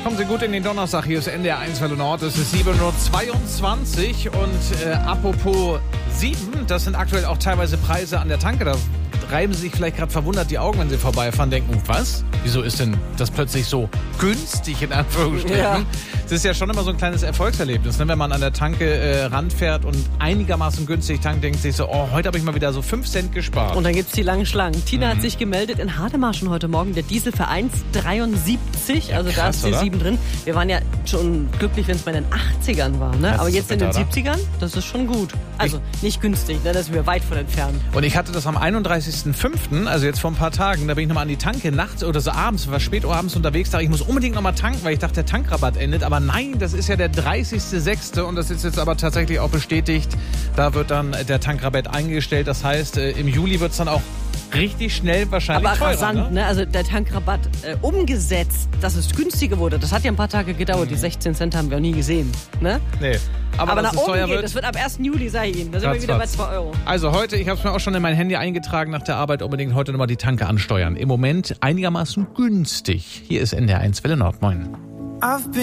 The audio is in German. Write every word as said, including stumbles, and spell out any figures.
Kommen Sie gut in den Donnerstag. Hier ist N D R eins Welle Nord. Es ist sieben Uhr zweiundzwanzig. Und äh, apropos sieben, das sind aktuell auch teilweise Preise an der Tanke. Da reiben Sie sich vielleicht gerade verwundert die Augen, wenn Sie vorbeifahren, denken, was? Wieso ist denn das plötzlich so günstig, in Anführungsstrichen? Ja. Das ist ja schon immer so ein kleines Erfolgserlebnis, ne? Wenn man an der Tanke äh, ranfährt und einigermaßen günstig tankt, denkt sich so, oh, heute habe ich mal wieder so fünf Cent gespart. Und dann gibt es die langen Schlangen. Tina mhm. hat sich gemeldet in Hademarschen heute Morgen, der Diesel für eins Komma dreiundsiebzig, ja, also krass, da ist die oder? sieben drin. Wir waren ja schon glücklich, wenn es bei den achtzigern war, ne? Aber jetzt in den siebzigern, das ist schon gut. Also ich nicht günstig, ne? Da sind wir weit von entfernt. Und ich hatte das am einunddreißigsten fünften, also jetzt vor ein paar Tagen, da bin ich nochmal an die Tanke, nachts oder so abends, war spät abends unterwegs, da ich muss unbedingt nochmal tanken, weil ich dachte, der Tankrabatt endet. Aber nein, das ist ja der dreißigsten sechsten und das ist jetzt aber tatsächlich auch bestätigt. Da wird dann der Tankrabatt eingestellt. Das heißt, im Juli wird es dann auch richtig schnell wahrscheinlich aber teurer. rasant, ne? ne? Also der Tankrabatt äh, umgesetzt, dass es günstiger wurde. Das hat ja ein paar Tage gedauert. Mhm. Die sechzehn Cent haben wir auch nie gesehen. Ne? Nee. Aber, aber nach oben teuer geht, wird. Das wird ab ersten Juli, sag ich Ihnen. Da sind wir wieder bei zwei Euro. Also heute, ich habe es mir auch schon in mein Handy eingetragen, nach der Arbeit unbedingt heute nochmal die Tanke ansteuern. Im Moment einigermaßen günstig. Hier ist N D R eins Welle Nord. Moin.